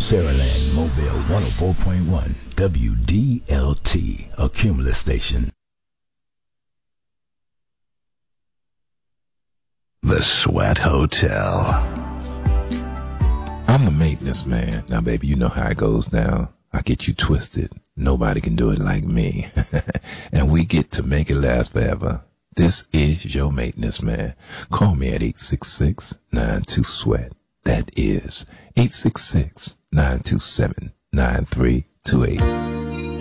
Saraland, Mobile 104.1, WDLT, a Cumulus station. The Sweat Hotel. I'm the maintenance man. Now, baby, you know how it goes down. I get you twisted. Nobody can do it like me. And we get to make it last forever. This is your maintenance man. Call me at 866-92-SWEAT. That is 866-927-9328.